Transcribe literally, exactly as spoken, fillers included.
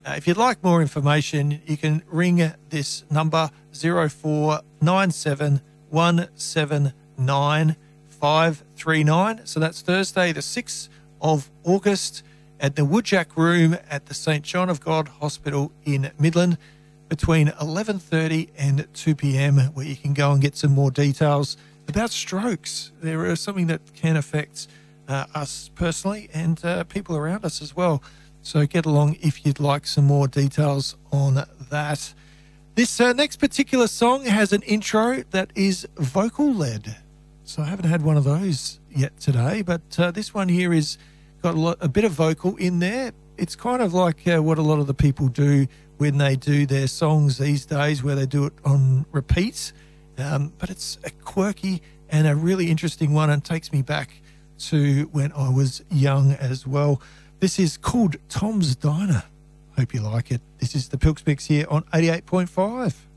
Uh, if you'd like more information, you can ring this number zero four nine seven one seven nine five three nine. So that's Thursday, the sixth of August at the Woodjack Room at the Saint John of God Hospital in Midland between eleven thirty and two p m, where you can go and get some more details about strokes. There is something that can affect uh, us personally and uh, people around us as well. So get along if you'd like some more details on that. This uh, next particular song has an intro that is vocal-led. So I haven't had one of those yet today, but uh, this one here is got a, lot, a bit of vocal in there. It's kind of like uh, what a lot of the people do when they do their songs these days, where they do it on repeat. Um, but it's a quirky and a really interesting one, and takes me back to when I was young as well. This is called Tom's Diner. Hope you like it. This is the Pilks Mix here on eighty-eight point five.